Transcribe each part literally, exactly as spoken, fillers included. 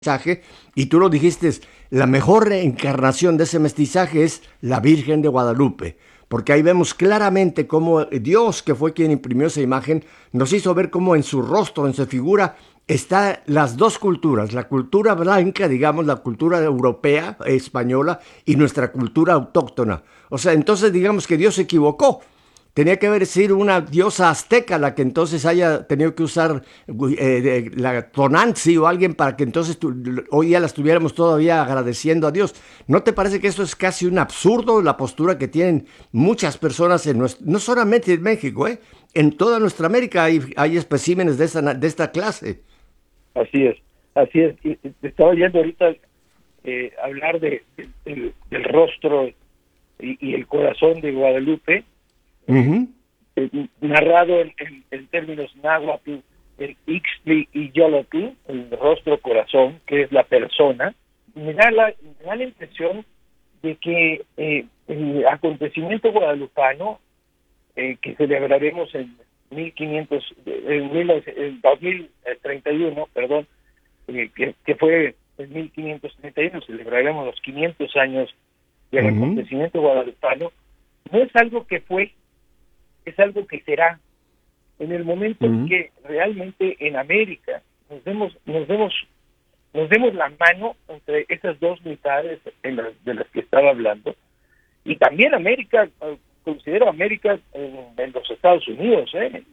mestizaje, y tú lo dijiste, la mejor encarnación de ese mestizaje es la Virgen de Guadalupe, porque ahí vemos claramente cómo Dios, que fue quien imprimió esa imagen, nos hizo ver cómo en su rostro, en su figura, están las dos culturas, la cultura blanca, digamos, la cultura europea, española, y nuestra cultura autóctona. O sea, entonces digamos que Dios se equivocó. Tenía que haber sido una diosa azteca la que entonces haya tenido que usar eh, la Tonantzin o alguien para que entonces tu, hoy día la estuviéramos todavía agradeciendo a Dios. ¿No te parece que esto es casi un absurdo, la postura que tienen muchas personas, en nuestro, no solamente en México, eh? En toda nuestra América hay, hay especímenes de esta, de esta clase? Así es, así es. Y, y te estaba oyendo ahorita eh, hablar de, de, del, del rostro y, y el corazón de Guadalupe. Uh-huh. eh, narrado en, en, en términos náhuatl, el Ixtli y Yolotl, el rostro corazón, que es la persona. Me da la, me da la impresión de que eh, el acontecimiento guadalupano, eh, que celebraremos en mil quinientos, en, en dos mil treinta y uno, perdón, eh, que, que fue en mil quinientos treinta y uno, celebraremos los quinientos años del uh-huh. acontecimiento guadalupano, no es algo que fue, es algo que será. En el momento uh-huh. en que realmente en América nos demos, nos demos, nos demos la mano entre esas dos mitades en las, de las que estaba hablando, y también América, considero América en, en los Estados Unidos, ¿eh?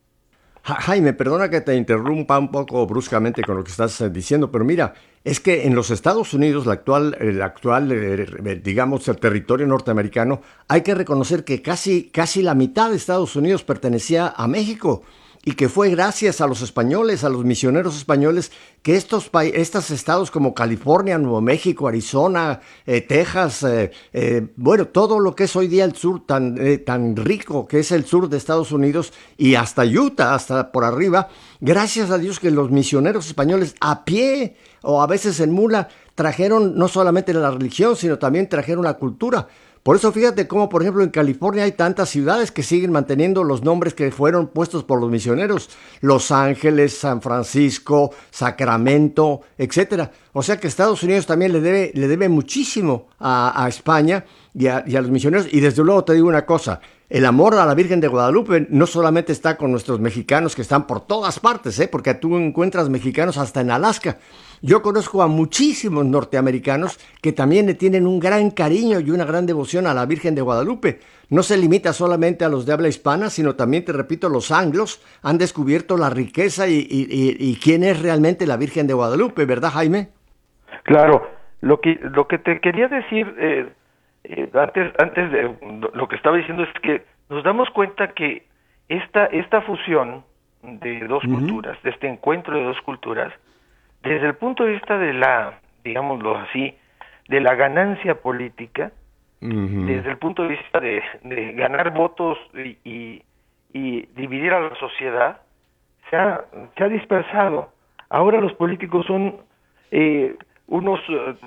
Jaime, perdona que te interrumpa un poco bruscamente con lo que estás diciendo, pero mira, es que en los Estados Unidos, la actual, el actual, eh, digamos, el territorio norteamericano, hay que reconocer que casi, casi la mitad de Estados Unidos pertenecía a México, y que fue gracias a los españoles, a los misioneros españoles, que estos, estos estados como California, Nuevo México, Arizona, eh, Texas, eh, eh, bueno, todo lo que es hoy día el sur tan, eh, tan rico que es el sur de Estados Unidos, y hasta Utah, hasta por arriba, gracias a Dios que los misioneros españoles a pie o a veces en mula trajeron no solamente la religión, sino también trajeron la cultura. Por eso fíjate cómo, por ejemplo, en California hay tantas ciudades que siguen manteniendo los nombres que fueron puestos por los misioneros. Los Ángeles, San Francisco, Sacramento, etcétera. O sea que Estados Unidos también le debe, le debe muchísimo a, a España y a, y a los misioneros. Y desde luego te digo una cosa, el amor a la Virgen de Guadalupe no solamente está con nuestros mexicanos que están por todas partes, ¿eh? Porque tú encuentras mexicanos hasta en Alaska. Yo conozco a muchísimos norteamericanos que también le tienen un gran cariño y una gran devoción a la Virgen de Guadalupe. No se limita solamente a los de habla hispana, sino también, te repito, los anglos han descubierto la riqueza y, y, y, y quién es realmente la Virgen de Guadalupe, ¿verdad, Jaime? Claro, lo que, lo que te quería decir eh, eh, antes, antes de lo que estaba diciendo es que nos damos cuenta que esta, esta fusión de dos uh-huh. culturas, de este encuentro de dos culturas, desde el punto de vista de la, digámoslo así, de la ganancia política, uh-huh. desde el punto de vista de, de ganar votos y, y, y dividir a la sociedad, se ha, se ha dispersado. Ahora los políticos son eh, unos,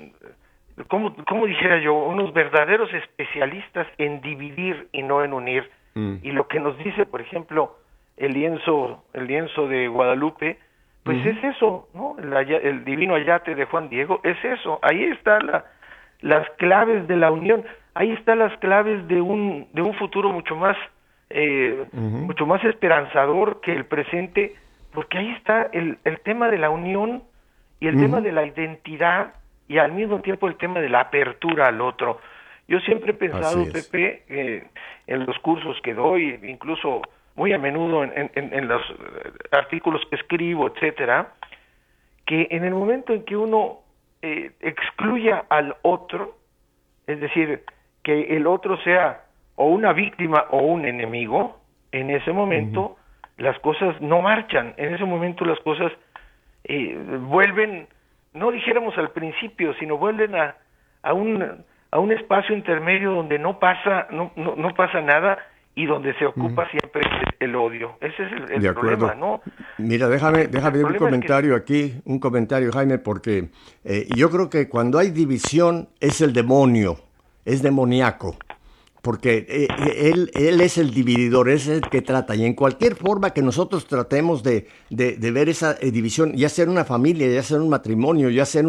uh, ¿cómo, cómo dijera yo? Unos verdaderos especialistas en dividir y no en unir. Uh-huh. Y lo que nos dice, por ejemplo, el lienzo, el lienzo de Guadalupe, pues uh-huh. es eso, ¿no? El, el divino ayate de Juan Diego, es eso. Ahí están la, las claves de la unión, ahí están las claves de un de un futuro mucho más eh, uh-huh. mucho más esperanzador que el presente, porque ahí está el, el tema de la unión y el uh-huh. tema de la identidad y al mismo tiempo el tema de la apertura al otro. Yo siempre he pensado, Pepe, eh, en los cursos que doy, incluso muy a menudo en, en, en los artículos que escribo, etcétera, que en el momento en que uno eh, excluya al otro, es decir, que el otro sea o una víctima o un enemigo, en ese momento uh-huh. las cosas no marchan, en ese momento las cosas eh, vuelven, no dijéramos al principio, sino vuelven a, a un a un espacio intermedio donde no pasa no no, no pasa nada, y donde se ocupa uh-huh. siempre el odio. Ese es el, el problema, ¿no? Mira, déjame, déjame un comentario es que... aquí, un comentario, Jaime, porque eh, yo creo que cuando hay división es el demonio, es demoníaco. porque eh, él, él es el divididor, es el que trata. Y en cualquier forma que nosotros tratemos de, de, de ver esa eh, división, ya sea en una familia, ya sea en un matrimonio, ya sea en